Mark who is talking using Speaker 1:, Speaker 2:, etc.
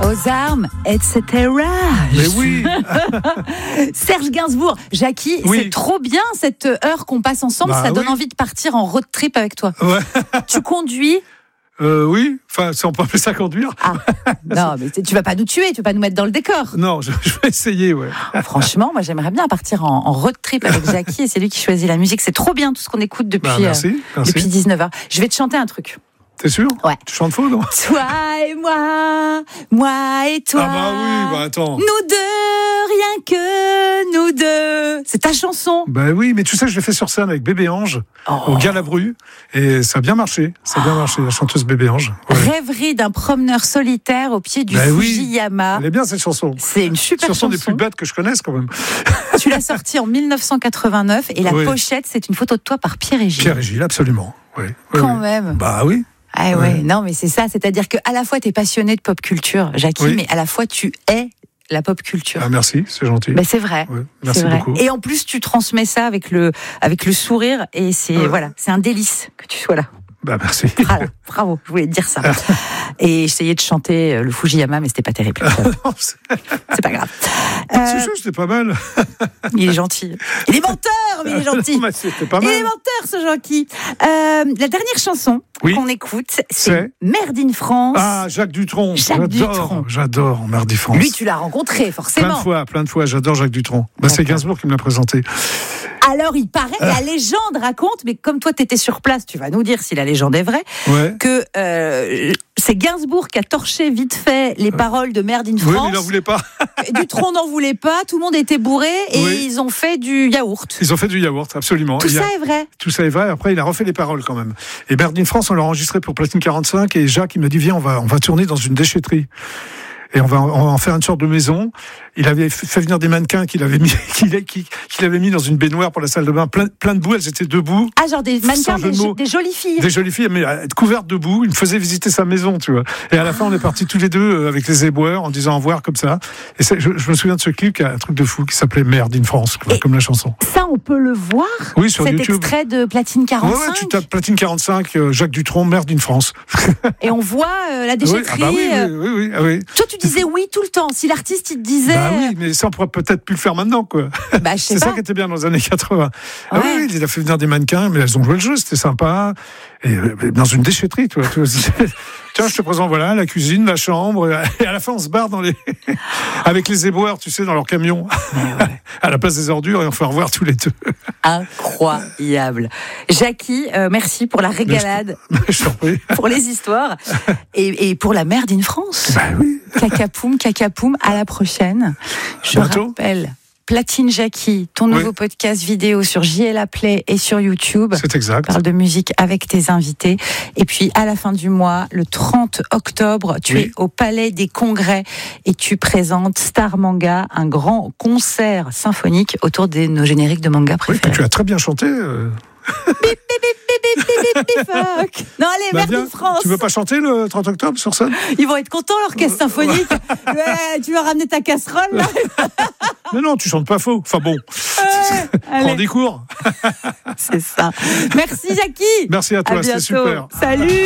Speaker 1: aux armes, etc.
Speaker 2: Mais oui.
Speaker 1: Serge Gainsbourg, Jackie,
Speaker 2: Oui.
Speaker 1: c'est trop bien cette heure qu'on passe ensemble.
Speaker 2: Bah
Speaker 1: ça donne
Speaker 2: oui.
Speaker 1: envie de partir en road trip avec toi.
Speaker 2: Ouais.
Speaker 1: Tu conduis.
Speaker 2: Oui, enfin, si on peut appeler ça conduire.
Speaker 1: Ah, non, mais tu vas pas nous tuer, tu vas pas nous mettre dans le décor.
Speaker 2: Non, je vais essayer, ouais.
Speaker 1: Franchement, moi j'aimerais bien partir en road trip avec Jackie et c'est lui qui choisit la musique. C'est trop bien tout ce qu'on écoute depuis,
Speaker 2: Merci.
Speaker 1: depuis 19h. Je vais te chanter un truc.
Speaker 2: T'es sûr?
Speaker 1: Ouais.
Speaker 2: Tu chantes faux, non?
Speaker 1: Toi et moi et toi.
Speaker 2: Ah bah oui, bah attends.
Speaker 1: Nous deux, rien que nous deux. C'est ta chanson.
Speaker 2: Bah oui, mais tu sais, je l'ai fait sur scène avec Bébé Ange, au Galabru, et ça a bien marché. Ça a bien marché, la chanteuse Bébé Ange. Ouais.
Speaker 1: Rêverie d'un promeneur solitaire au pied du
Speaker 2: Bah oui.
Speaker 1: Fujiyama.
Speaker 2: Elle est bien cette chanson.
Speaker 1: C'est une super
Speaker 2: Chanson
Speaker 1: chanson.
Speaker 2: des plus bêtes que je connaisse quand même.
Speaker 1: Tu l'as sortie en 1989 et la
Speaker 2: Oui.
Speaker 1: pochette, c'est une photo de toi par Pierre et Gilles.
Speaker 2: Pierre et Gilles, absolument. Oui. Oui,
Speaker 1: Quand
Speaker 2: oui.
Speaker 1: même.
Speaker 2: Bah oui.
Speaker 1: Ah ouais,
Speaker 2: Ouais.
Speaker 1: non mais c'est ça, c'est-à-dire qu'à la fois tu es passionné de pop culture, Jackie,
Speaker 2: Oui.
Speaker 1: mais à la fois tu es la pop culture.
Speaker 2: Ah, merci, c'est gentil.
Speaker 1: Ben, c'est vrai.
Speaker 2: Ouais, merci
Speaker 1: C'est vrai.
Speaker 2: beaucoup.
Speaker 1: Et en plus, tu transmets ça avec le sourire et c'est voilà, c'est un délice que tu sois là.
Speaker 2: Bah merci.
Speaker 1: Voilà, bravo, je voulais te dire ça. Et j'essayais de chanter le Fujiyama, mais c'était pas terrible.
Speaker 2: Non, c'est
Speaker 1: C'est pas grave.
Speaker 2: juste, c'était pas mal.
Speaker 1: Il est gentil. Il est menteur, mais il est gentil.
Speaker 2: Mais c'était pas
Speaker 1: Il est
Speaker 2: mal.
Speaker 1: menteur, ce Jackie. La dernière chanson
Speaker 2: Oui.
Speaker 1: qu'on écoute, c'est
Speaker 2: C'est
Speaker 1: Merde in France.
Speaker 2: Ah, Jacques Dutronc.
Speaker 1: Jacques Dutronc.
Speaker 2: J'adore Mardi France.
Speaker 1: Lui, tu l'as rencontré, forcément.
Speaker 2: Plein de fois, j'adore Jacques Dutronc. Bah, c'est
Speaker 1: D'accord.
Speaker 2: Gainsbourg qui me l'a présenté.
Speaker 1: Alors, il paraît, la légende raconte, mais comme toi, tu étais sur place, tu vas nous dire si la légende est vraie,
Speaker 2: Ouais.
Speaker 1: que c'est Gainsbourg qui a torché vite fait les paroles de Merde in
Speaker 2: Oui, mais
Speaker 1: France.
Speaker 2: il n'en voulait pas.
Speaker 1: Dutronc n'en voulait pas, tout le monde était bourré et
Speaker 2: Oui.
Speaker 1: ils ont fait du yaourt.
Speaker 2: Ils ont fait du yaourt, absolument.
Speaker 1: Tout
Speaker 2: Il y a-
Speaker 1: ça est vrai.
Speaker 2: Tout ça est vrai. Après, il a refait les paroles quand même. Et Merde in France, on l'a enregistré pour Platine 45. Et Jacques, il me dit, viens, on va tourner dans une déchetterie. Et on va en faire une sorte de maison. Il avait fait venir des mannequins qu'il avait mis, qu'il avait mis dans une baignoire pour la salle de bain, plein de boue. Elles étaient debout.
Speaker 1: Ah, genre des mannequins,
Speaker 2: Sans jeu de mots.
Speaker 1: des jolies filles.
Speaker 2: Des jolies filles, mais couvertes de boue. Il me faisait visiter sa maison, tu vois. Et à la fin, on est partis tous les deux avec les éboueurs en disant au revoir comme ça. Et je me souviens de ce clip qui a un truc de fou qui s'appelait Merde in France,
Speaker 1: Et-
Speaker 2: comme la chanson.
Speaker 1: Ça, on peut le voir.
Speaker 2: Oui, sur
Speaker 1: Cet
Speaker 2: YouTube.
Speaker 1: extrait de Platine 45.
Speaker 2: Ouais, tu tapes Platine 45, Jacques Dutronc, Merde in France.
Speaker 1: Et on voit la
Speaker 2: Oui,
Speaker 1: déchetterie.
Speaker 2: ah bah oui. Ah oui.
Speaker 1: Toi, tu disais oui tout le temps. Si l'artiste, il te disait.
Speaker 2: Bah oui, mais ça, on pourrait peut-être plus le faire maintenant, quoi.
Speaker 1: Bah, je sais
Speaker 2: C'est
Speaker 1: pas.
Speaker 2: ça qui était bien dans les années 80. Ah
Speaker 1: Ouais.
Speaker 2: oui, il a fait venir des mannequins, mais elles ont joué le jeu, c'était sympa. Et dans une déchetterie, tu vois. Tiens, je te présente, voilà, la cuisine, la chambre, et à la fin, on se barre avec les éboueurs, tu sais, dans leur camion, à la place des ordures, et on fait au revoir tous les deux.
Speaker 1: Incroyable. Jackie, merci pour la régalade,
Speaker 2: Je t'en prie.
Speaker 1: pour les histoires et pour la Merde in France.
Speaker 2: Bah oui.
Speaker 1: Cacapoum, à la prochaine. Je
Speaker 2: Bientôt.
Speaker 1: rappelle, Platine Jackie, ton
Speaker 2: Oui.
Speaker 1: nouveau podcast vidéo sur JLA Play et sur YouTube.
Speaker 2: C'est exact.
Speaker 1: Parle de musique avec tes invités. Et puis, à la fin du mois, le 30 octobre, tu
Speaker 2: Oui.
Speaker 1: es au Palais des Congrès et tu présentes Star Manga, un grand concert symphonique autour de nos génériques de manga
Speaker 2: Oui,
Speaker 1: préférés.
Speaker 2: tu as très bien chanté.
Speaker 1: Fuck. Non, allez,
Speaker 2: Bah,
Speaker 1: Merde
Speaker 2: viens.
Speaker 1: in France.
Speaker 2: Tu veux pas chanter le 30 octobre sur scène?
Speaker 1: Ils vont être contents, l'orchestre symphonique. Ouais, tu vas ramener ta casserole, là.
Speaker 2: Mais non, tu chantes pas faux. Enfin bon,
Speaker 1: Allez,
Speaker 2: prends des cours.
Speaker 1: c'est ça. Merci, Jackie.
Speaker 2: Merci à toi,
Speaker 1: À
Speaker 2: c'était
Speaker 1: bientôt.
Speaker 2: super.
Speaker 1: Salut.